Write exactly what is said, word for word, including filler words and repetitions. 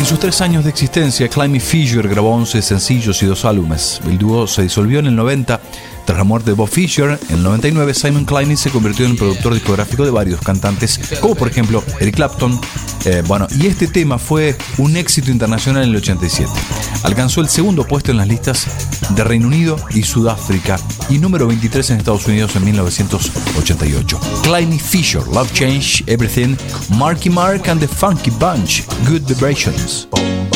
sus tres años de existencia, Climby Fisher grabó once sencillos y dos álbumes. El dúo se disolvió en el noventa. Tras la muerte de Bob Fisher, en el noventa y nueve, Simon Climby se convirtió en el productor discográfico de varios cantantes, como por ejemplo Eric Clapton. Eh, bueno, y este tema fue un éxito internacional en el ochenta y siete. Alcanzó el segundo puesto en las listas de Reino Unido y Sudáfrica y número veintitrés en Estados Unidos en mil novecientos ochenta y ocho. Climby Fisher, Love Changed Everything, Marky Mark and the Funky Bunch, Good Vibrations.